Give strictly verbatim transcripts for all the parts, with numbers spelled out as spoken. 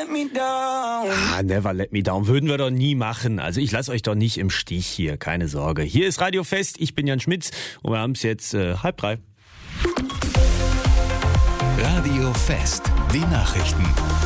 let me down. Ah, never let me down. Würden wir doch nie machen. Also ich lasse euch doch nicht im Stich hier, keine Sorge. Hier ist Radio Fest, ich bin Jan Schmitz und wir haben es jetzt äh, halb drei. Radio Fest, die Nachrichten.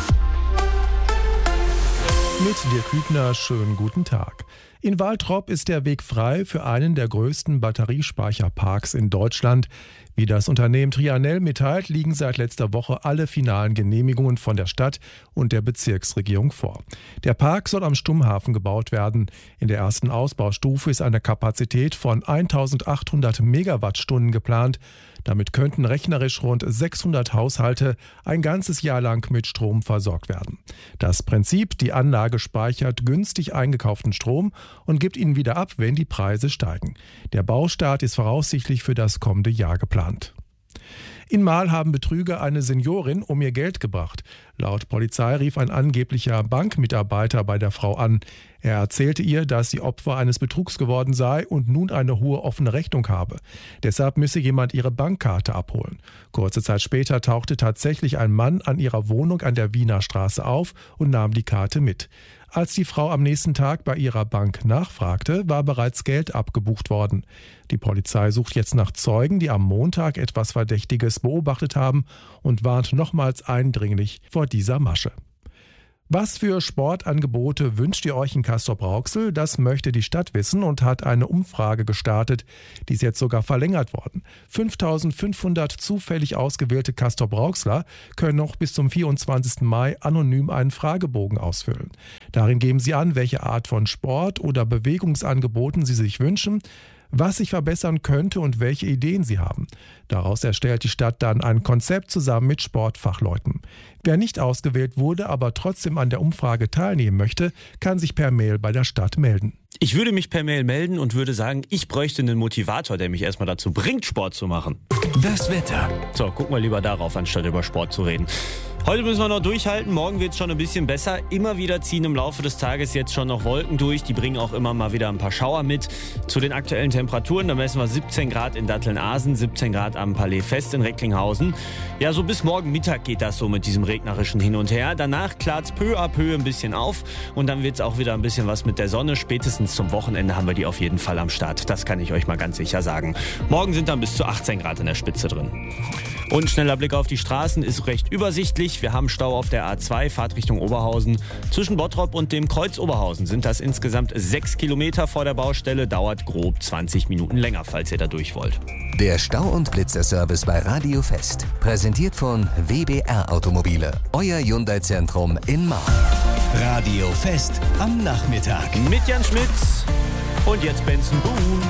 Mit Dirk Hübner, schönen guten Tag. In Waltrop ist der Weg frei für einen der größten Batteriespeicherparks in Deutschland. Wie das Unternehmen Trianel mitteilt, liegen seit letzter Woche alle finalen Genehmigungen von der Stadt und der Bezirksregierung vor. Der Park soll am Stummhafen gebaut werden. In der ersten Ausbaustufe ist eine Kapazität von eintausendachthundert Megawattstunden geplant. Damit könnten rechnerisch rund sechshundert Haushalte ein ganzes Jahr lang mit Strom versorgt werden. Das Prinzip: die Anlage speichert günstig eingekauften Strom und gibt ihn wieder ab, wenn die Preise steigen. Der Baustart ist voraussichtlich für das kommende Jahr geplant. In Marl haben Betrüger eine Seniorin um ihr Geld gebracht. Laut Polizei rief ein angeblicher Bankmitarbeiter bei der Frau an. Er erzählte ihr, dass sie Opfer eines Betrugs geworden sei und nun eine hohe offene Rechnung habe. Deshalb müsse jemand ihre Bankkarte abholen. Kurze Zeit später tauchte tatsächlich ein Mann an ihrer Wohnung an der Wiener Straße auf und nahm die Karte mit. Als die Frau am nächsten Tag bei ihrer Bank nachfragte, war bereits Geld abgebucht worden. Die Polizei sucht jetzt nach Zeugen, die am Montag etwas Verdächtiges beobachtet haben, und warnt nochmals eindringlich vor dieser Masche. Was für Sportangebote wünscht ihr euch in Castrop-Rauxel? Das möchte die Stadt wissen und hat eine Umfrage gestartet. Die ist jetzt sogar verlängert worden. fünftausendfünfhundert zufällig ausgewählte Castrop-Rauxler können noch bis zum vierundzwanzigsten Mai anonym einen Fragebogen ausfüllen. Darin geben sie an, welche Art von Sport- oder Bewegungsangeboten sie sich wünschen, was sich verbessern könnte und welche Ideen sie haben. Daraus erstellt die Stadt dann ein Konzept zusammen mit Sportfachleuten. Wer nicht ausgewählt wurde, aber trotzdem an der Umfrage teilnehmen möchte, kann sich per Mail bei der Stadt melden. Ich würde mich per Mail melden und würde sagen, ich bräuchte einen Motivator, der mich erstmal dazu bringt, Sport zu machen. Das Wetter. So, gucken wir lieber darauf, anstatt über Sport zu reden. Heute müssen wir noch durchhalten, morgen wird es schon ein bisschen besser. Immer wieder ziehen im Laufe des Tages jetzt schon noch Wolken durch, die bringen auch immer mal wieder ein paar Schauer mit. Zu den aktuellen Temperaturen, da messen wir siebzehn Grad in Datteln-Asen, siebzehn Grad am Palais Fest in Recklinghausen. Ja, so bis morgen Mittag geht das so mit diesem regnerischen Hin und Her. Danach klart es peu à peu ein bisschen auf und dann wird es auch wieder ein bisschen was mit der Sonne. Spätestens zum Wochenende haben wir die auf jeden Fall am Start, das kann ich euch mal ganz sicher sagen. Morgen sind dann bis zu achtzehn Grad in der Spitze drin. Und schneller Blick auf die Straßen ist recht übersichtlich. Wir haben Stau auf der A zwei, Fahrt Richtung Oberhausen. Zwischen Bottrop und dem Kreuz Oberhausen sind das insgesamt sechs Kilometer vor der Baustelle. Dauert grob zwanzig Minuten länger, falls ihr da durch wollt. Der Stau- und Blitzerservice bei Radio Fest. Präsentiert von W B R Automobile. Euer Hyundai-Zentrum in Marl. Radio Fest am Nachmittag. Mit Jan Schmitz und jetzt Benson Boone.